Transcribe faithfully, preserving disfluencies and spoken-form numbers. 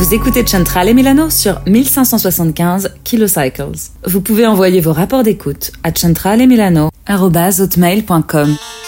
Vous écoutez Centrale et Milano sur mille cinq cent soixante-quinze kilocycles. Vous pouvez envoyer vos rapports d'écoute à centrale et milano arobase hotmail point com.